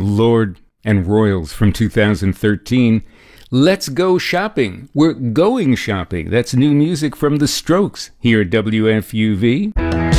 Lord and Royals from 2013. Let's Go Shopping. We're going shopping. That's new music from The Strokes here at WFUV.